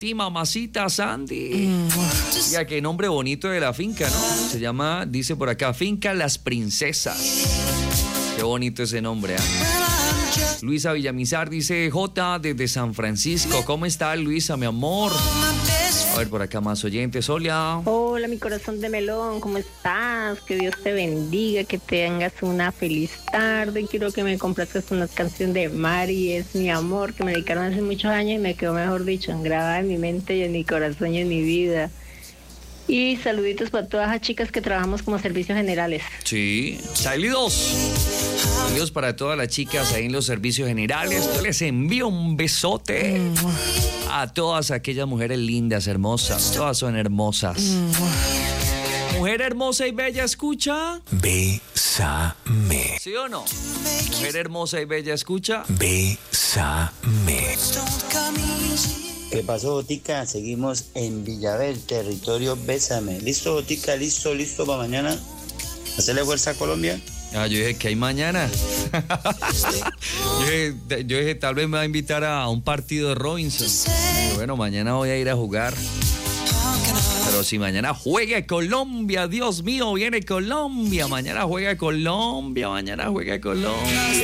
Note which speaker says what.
Speaker 1: ti, mamacita Sandy. Ya, qué nombre bonito de la finca, ¿no? Se llama, dice por acá, Finca Las Princesas. Qué bonito ese nombre, ¿eh? Luisa Villamizar dice, J desde San Francisco. ¿Cómo está, Luisa, mi amor? A ver, por acá más oyentes. Hola.
Speaker 2: Hola, mi corazón de melón, ¿cómo estás? Que Dios te bendiga, que tengas una feliz tarde. Quiero que me complazcas una canción de Mari, es mi amor, que me dedicaron hace muchos años y me quedó, mejor dicho, grabada en mi mente y en mi corazón y en mi vida. Y saluditos para todas las chicas que trabajamos como servicios generales.
Speaker 1: Sí, saludos. Saludos para todas las chicas ahí en los servicios generales. Yo les envío un besote a todas aquellas mujeres lindas, hermosas. Todas son hermosas. Mujer hermosa y bella, ¿escucha?
Speaker 3: Bésame.
Speaker 1: ¿Sí o no? Mujer hermosa y bella, ¿escucha?
Speaker 3: Bésame.
Speaker 4: ¿Qué pasó, Botica? Seguimos en Villaverde, territorio Bésame. ¿Listo, Botica? ¿Listo para mañana? ¿Hacerle fuerza a Colombia?
Speaker 1: Ah, yo dije que hay mañana. yo dije, tal vez me va a invitar a un partido de Robinson. Y bueno, mañana voy a ir a jugar. Pero si mañana juega Colombia, Dios mío, viene Colombia. Mañana juega Colombia.